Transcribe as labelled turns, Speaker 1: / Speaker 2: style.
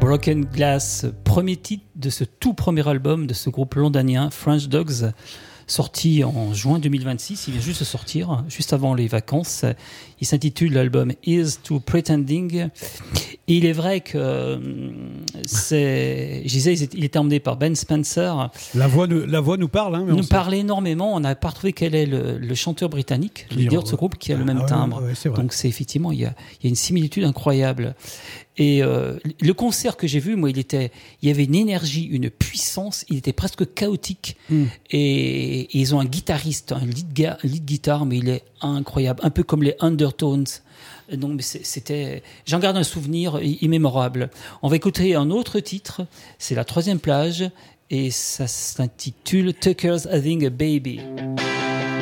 Speaker 1: Broken Glass, premier titre de ce tout premier album de ce groupe londonien French Dogs, sorti en juin 2026. Il vient juste de sortir, juste avant les vacances. Il s'intitule l'album Here's to Pretending. Et il est vrai que je disais, il était emmené par Ben Spencer.
Speaker 2: La voix nous parle. Hein,
Speaker 1: nous parle énormément. On n'a pas retrouvé quel est le chanteur britannique, le leader de ce groupe, qui a le même timbre.
Speaker 2: Ouais,
Speaker 1: donc c'est effectivement, il y a une similitude incroyable. Et le concert que j'ai vu, moi, il y avait une énergie, une puissance. Il était presque chaotique. Et ils ont un guitariste, un lead guitar, mais il est incroyable, un peu comme les Undertones. Donc j'en garde un souvenir immémorable. On va écouter un autre titre, c'est la 3e plage, et ça s'intitule Tucker's Having a Baby.